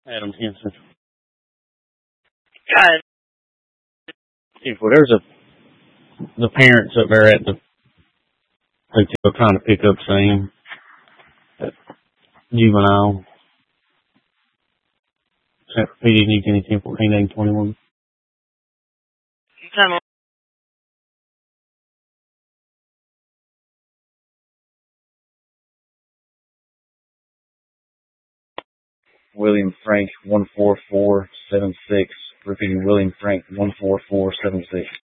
Adam Henson. God. Well, there's the parents up there at the hotel trying to pick up Sam, that juvenile. He didn't need any 10, 14, 18, 21. William Frank 14476. Repeating, William Frank 14476.